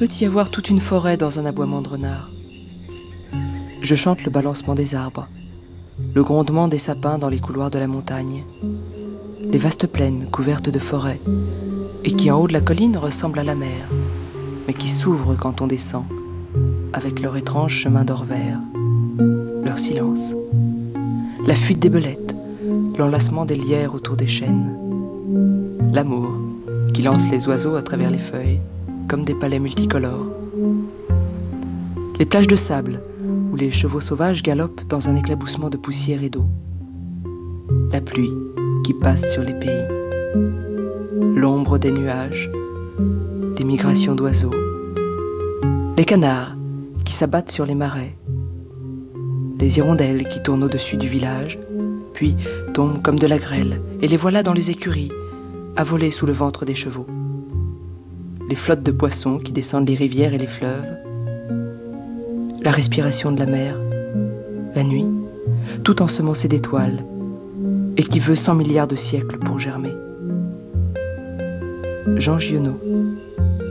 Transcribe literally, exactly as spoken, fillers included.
peut y avoir toute une forêt dans un aboiement de renard. Je chante le balancement des arbres, le grondement des sapins dans les couloirs de la montagne, les vastes plaines couvertes de forêts, et qui en haut de la colline ressemblent à la mer, mais qui s'ouvrent quand on descend, avec leur étrange chemin d'or vert, leur silence, la fuite des belettes, l'enlacement des lierres autour des chênes, l'amour qui lance les oiseaux à travers les feuilles, comme des palais multicolores, les plages de sable, où les chevaux sauvages galopent dans un éclaboussement de poussière et d'eau, la pluie qui passe sur les pays, l'ombre des nuages, les migrations d'oiseaux, les canards qui s'abattent sur les marais, les hirondelles qui tournent au-dessus du village, puis tombent comme de la grêle, et les voilà dans les écuries, à voler sous le ventre des chevaux, les flottes de poissons qui descendent les rivières et les fleuves, la respiration de la mer, la nuit, tout ensemencé d'étoiles, et qui veut cent milliards de siècles pour germer. Jean Giono.